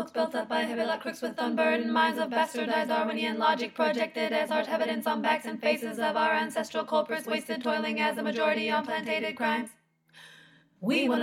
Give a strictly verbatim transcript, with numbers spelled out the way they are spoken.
cults built up by Hibilla crooks with unburdened minds of bastardized Darwinian logic projected as art evidence on backs and faces of our ancestral culprits, wasted toiling as a majority on plantated crimes. We want